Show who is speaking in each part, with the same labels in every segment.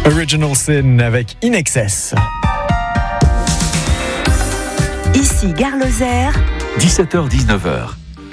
Speaker 1: Original Sin avec In Excess.
Speaker 2: Ici Gare Lozère,
Speaker 3: 17h-19h.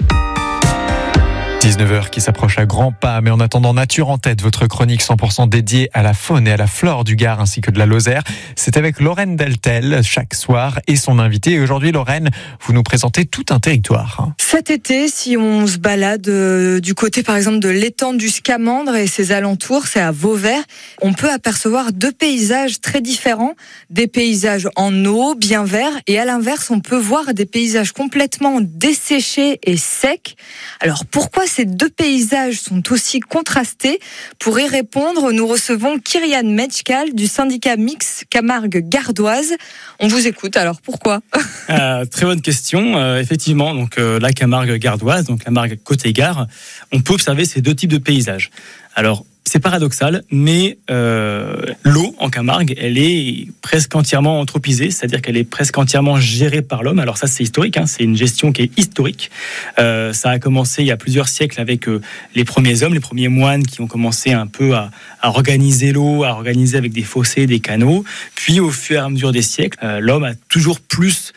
Speaker 1: 19h qui s'approche à grands pas, mais en attendant, Nature en tête, votre chronique 100% dédiée à la faune et à la flore du Gard ainsi que de la Lozère. C'est avec Lorraine Deltel chaque soir et son invité. Et aujourd'hui, Lorraine, vous nous présentez tout un territoire.
Speaker 4: Cet été, si on se balade du côté par exemple de l'étang du Scamandre et ses alentours, c'est à Vauvert, on peut apercevoir deux paysages très différents. Des paysages en eau, bien verts, et à l'inverse, on peut voir des paysages complètement desséchés et secs. Alors pourquoi ces deux paysages sont aussi contrastés? Pour y répondre, nous recevons Kyrian Metchkal du syndicat mixte Camargue Gardoise. On vous écoute, alors pourquoi?
Speaker 5: Très bonne question. Effectivement, donc la Camargue Gardoise, donc la Camargue côté gare, on peut observer ces deux types de paysages. Alors, c'est paradoxal, mais l'eau en Camargue, elle est presque entièrement anthropisée, c'est-à-dire qu'elle est presque entièrement gérée par l'homme. Alors ça, c'est historique, c'est une gestion qui est historique. Ça a commencé il y a plusieurs siècles avec les premiers hommes, les premiers moines qui ont commencé un peu à organiser l'eau, à organiser avec des fossés, des canaux. Puis au fur et à mesure des siècles, l'homme a toujours plus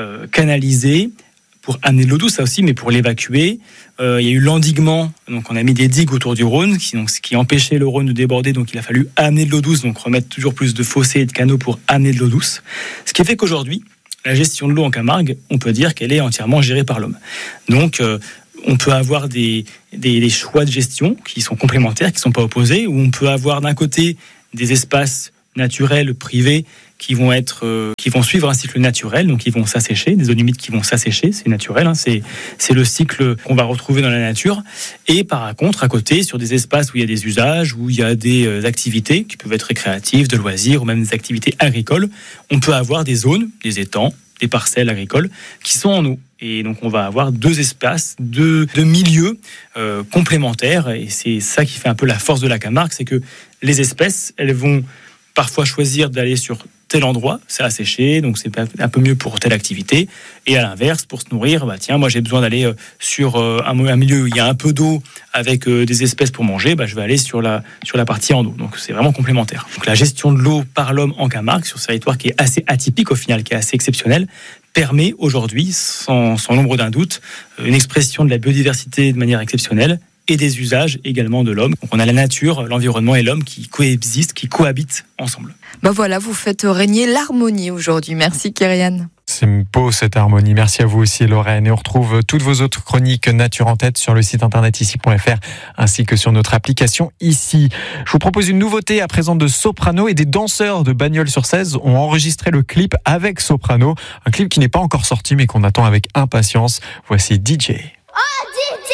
Speaker 5: canalisé pour amener de l'eau douce, ça aussi, mais pour l'évacuer. Il y a eu l'endiguement, donc on a mis des digues autour du Rhône, ce qui empêchait le Rhône de déborder, donc il a fallu amener de l'eau douce, donc remettre toujours plus de fossés et de canaux pour amener de l'eau douce. Ce qui fait qu'aujourd'hui, la gestion de l'eau en Camargue, on peut dire qu'elle est entièrement gérée par l'homme. Donc on peut avoir des choix de gestion qui sont complémentaires, qui ne sont pas opposés, où on peut avoir d'un côté des espaces naturels, privés, qui vont suivre un cycle naturel, donc ils vont s'assécher, des zones humides qui vont s'assécher, c'est naturel, c'est le cycle qu'on va retrouver dans la nature. Et par contre, à côté, sur des espaces où il y a des usages, où il y a des activités qui peuvent être récréatives, de loisirs, ou même des activités agricoles, on peut avoir des zones, des étangs, des parcelles agricoles qui sont en eau. Et donc on va avoir deux espaces, deux milieux complémentaires, et c'est ça qui fait un peu la force de la Camargue, c'est que les espèces, elles vont parfois choisir d'aller sur tel endroit, c'est asséché, donc c'est un peu mieux pour telle activité. Et à l'inverse, pour se nourrir, moi j'ai besoin d'aller sur un milieu où il y a un peu d'eau avec des espèces pour manger, je vais aller sur la partie en eau. Donc c'est vraiment complémentaire. Donc la gestion de l'eau par l'homme en Camargue, sur ce territoire qui est assez atypique au final, qui est assez exceptionnel, permet aujourd'hui, sans l'ombre d'un doute, une expression de la biodiversité de manière exceptionnelle, et des usages également de l'homme. Donc on a la nature, l'environnement et l'homme qui coexistent, qui cohabitent ensemble.
Speaker 4: Voilà, vous faites régner l'harmonie aujourd'hui. Merci Kyrian.
Speaker 1: C'est beau cette harmonie. Merci à vous aussi Lorraine. Et on retrouve toutes vos autres chroniques Nature en tête sur le site internet ici.fr ainsi que sur notre application ici. Je vous propose une nouveauté à présent de Soprano, et des danseurs de Bagnols-sur-Cèze ont enregistré le clip avec Soprano. Un clip qui n'est pas encore sorti mais qu'on attend avec impatience. Voici DJ.